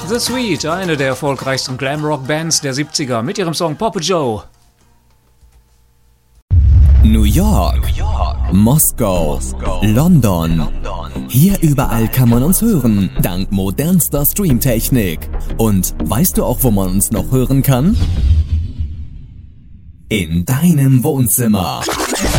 The Sweet, eine der erfolgreichsten Glamrock-Bands der 70er mit ihrem Song Papa Joe. New York, Moskau, London. Hier überall kann man uns hören, dank modernster Streamtechnik. Und weißt du auch, wo man uns noch hören kann? In deinem Wohnzimmer.